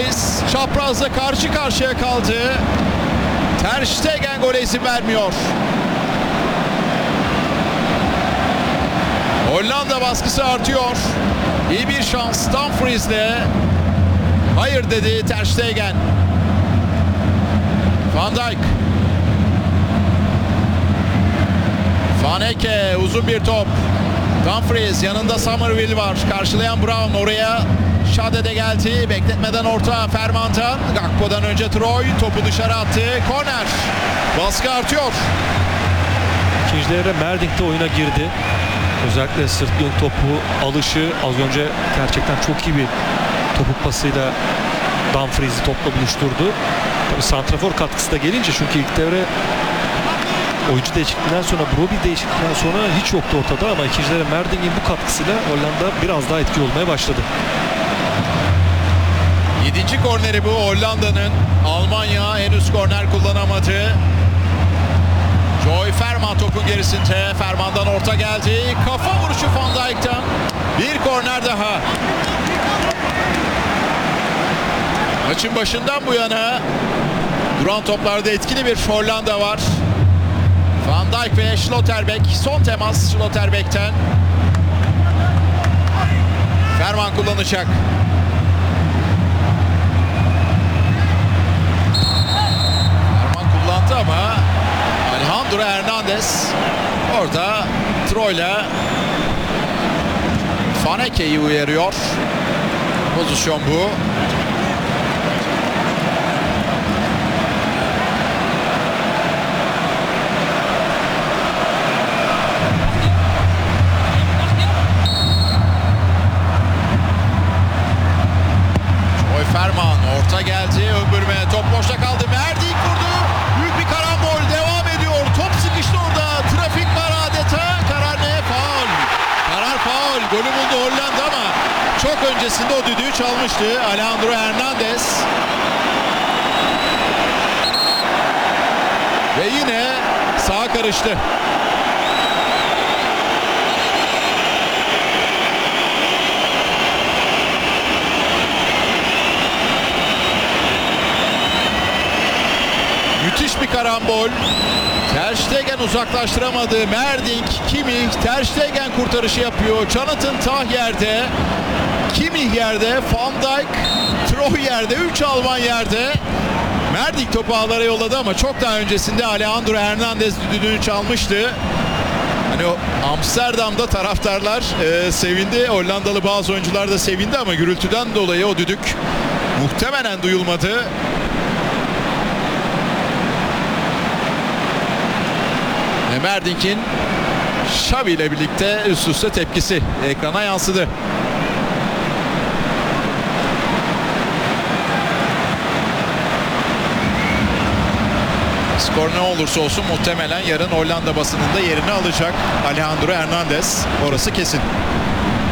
Dumfries çaprazla karşı karşıya kaldı. Ter Stegen gole izin vermiyor. Hollanda baskısı artıyor. İyi bir şans Dumfries'le. Hayır dedi Ter Stegen. Van Dijk. Van Eke uzun bir top. Dumfries yanında Somerville var. Karşılayan Brown oraya. Şade'de geldi. Bekletmeden orta Ferman'dan. Gakpo'dan önce Troy. Topu dışarı attı. Korner. Baskı artıyor. İkinci devre Merdink de oyuna girdi. Özellikle sırt yön topu alışı az önce gerçekten çok iyi bir topuk pasıyla Dumfries'i topla buluşturdu. Tabii santrafor katkısı da gelince çünkü ilk devre oyuncu değişikliğinden sonra Brobbey değişikliğinden sonra hiç yoktu ortada ama ikinci devre Merdink'in bu katkısıyla Hollanda biraz daha etkili olmaya başladı. 7. korneri bu Hollanda'nın. Almanya henüz korner kullanamadı. Joy Ferman topun gerisinde. Ferman'dan orta geldi. Kafa vuruşu Van Dijk'tan. Bir korner daha. Maçın başından bu yana duran toplarda etkili bir Hollanda var. Van Dijk ve Schlotterbeck. Son temas Schlotterbeck'ten. Ferman kullanacak. Ferman kullandı ama Alejandro Hernandez orada Troy'la Van Eke'yi uyarıyor. Pozisyon bu. Ferman orta geldi. Ömbürme top boşta kaldı. Merdink vurdu. Büyük bir karambol devam ediyor. Top sıkıştı orada. Trafik var adeta. Karar ne? Faul. Karar faul. Golü buldu Hollanda ama çok öncesinde o düdüğü çalmıştı Alejandro Hernandez. Ve yine sağa karıştı. Müthiş bir karambol. Ter Stegen uzaklaştıramadı. Merdink, Kimmich, Ter Stegen kurtarışı yapıyor. Jonathan Tah yerde. Kimmich yerde. Van Dijk, Troy yerde. 3 Alman yerde. Merdink topu ağlara yolladı ama çok daha öncesinde Alejandro Hernandez düdüğünü çalmıştı. Hani o Amsterdam'da taraftarlar sevindi. Hollandalı bazı oyuncular da sevindi ama gürültüden dolayı o düdük muhtemelen duyulmadı. Merdink'in Xavi ile birlikte üst üste tepkisi ekrana yansıdı. Skor ne olursa olsun muhtemelen yarın Hollanda basınında yerini alacak Alejandro Hernandez. Orası kesin.